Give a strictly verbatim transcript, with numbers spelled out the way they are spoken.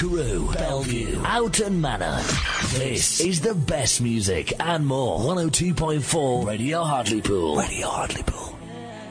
Carew, Bellevue, Houghton Manor. This is the best music and more. one oh two point four Radio Hartlepool. Radio Hartlepool.